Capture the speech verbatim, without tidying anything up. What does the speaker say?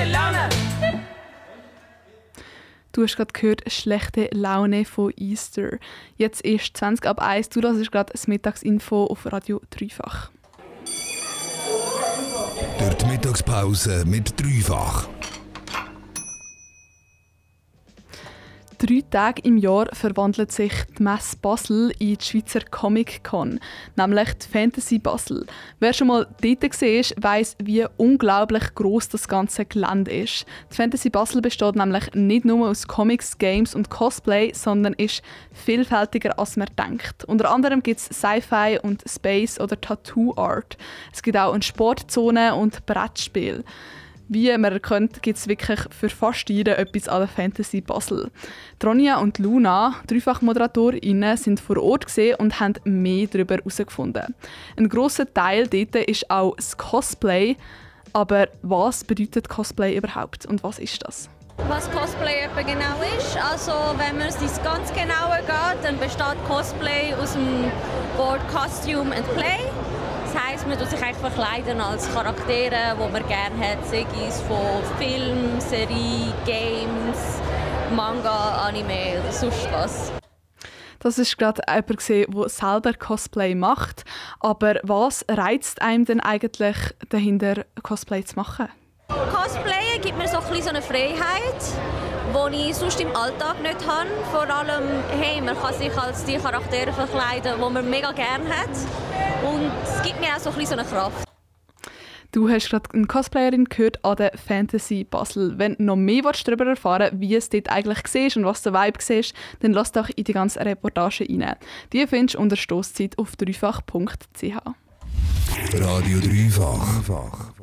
schlechte Laune. Du hast gerade gehört, schlechte Laune von Easter. Jetzt ist zwanzig ab eins. Du, das ist gerade das Mittagsinfo auf Radio Dreifach. Durch die Mittagspause mit Dreifach. Drei Tage im Jahr verwandelt sich die Messe Basel in die Schweizer Comic-Con, nämlich die Fantasy Basel. Wer schon mal dort war, weiss, wie unglaublich gross das ganze Gelände ist. Die Fantasy Basel besteht nämlich nicht nur aus Comics, Games und Cosplay, sondern ist vielfältiger, als man denkt. Unter anderem gibt es Sci-Fi und Space oder Tattoo Art. Es gibt auch eine Sportzone und Brettspiele. Wie man erkennt, gibt es wirklich für fast jeden etwas an der Fantasy Basel. Ronja und Luna, Dreifach-ModeratorInnen, sind vor Ort und haben mehr darüber herausgefunden. Ein grosser Teil dort ist auch das Cosplay. Aber was bedeutet Cosplay überhaupt und was ist das? Was Cosplay etwa genau ist, also wenn man es ins ganz Genaue geht, dann besteht Cosplay aus dem Wort Costume and Play. Das heisst, man tut sich eigentlich verkleiden als Charaktere, die man gerne hat, sei es von Film, Serie, Games, Manga, Anime oder sonst was. Das ist gerade jemand, der selber Cosplay macht. Aber was reizt einem denn eigentlich dahinter, Cosplay zu machen? Cosplay gibt mir so ein bisschen so eine Freiheit, die ich sonst im Alltag nicht habe. Vor allem, hey, man kann sich als die Charaktere verkleiden, die man mega gerne hat. Und es gibt mir auch so ein bisschen so eine Kraft. Du hast gerade eine Cosplayerin gehört an der Fantasy Basel. Wenn du noch mehr darüber erfahren willst, wie es dort eigentlich war und was der Vibe war, dann lass doch in die ganze Reportage rein. Die findest du unter Stosszeit auf dreifach punkt c h. Radio Dreifach.